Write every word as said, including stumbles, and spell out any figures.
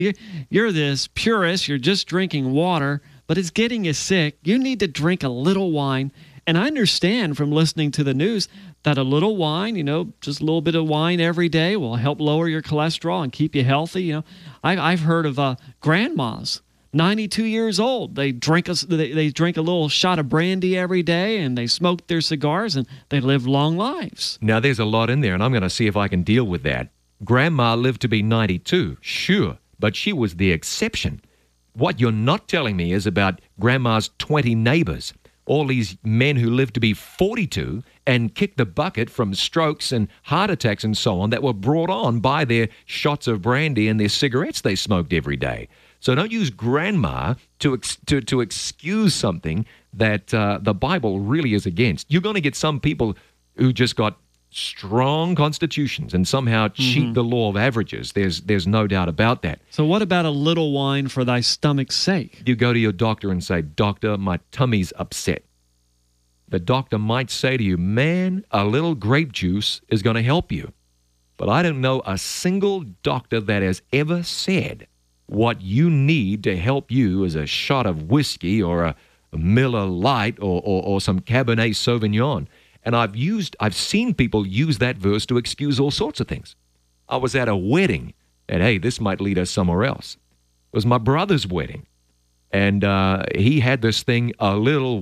You're, you're this purist, you're just drinking water, but it's getting you sick. You need to drink a little wine. And I understand from listening to the news that a little wine, you know, just a little bit of wine every day will help lower your cholesterol and keep you healthy. You know, I, I've heard of uh, grandmas, ninety-two years old. They drink a, they, they drink a little shot of brandy every day, and they smoke their cigars, and they live long lives. Now, there's a lot in there, and I'm going to see if I can deal with that. Grandma lived to be ninety-two, sure, but she was the exception. What you're not telling me is about Grandma's twenty neighbors, all these men who lived to be forty-two and kicked the bucket from strokes and heart attacks and so on that were brought on by their shots of brandy and their cigarettes they smoked every day. So don't use Grandma to ex- to, to excuse something that uh, the Bible really is against. You're going to get some people who just got strong constitutions and somehow cheat mm-hmm. the law of averages. There's there's no doubt about that. So what about a little wine for thy stomach's sake? You go to your doctor and say, "Doctor, my tummy's upset." The doctor might say to you, "Man, a little grape juice is going to help you." But I don't know a single doctor that has ever said what you need to help you is a shot of whiskey or a, a Miller Lite or, or, or some Cabernet Sauvignon. And I've used, I've seen people use that verse to excuse all sorts of things. I was at a wedding, and hey, this might lead us somewhere else. It was my brother's wedding, and uh, he had this thing, a little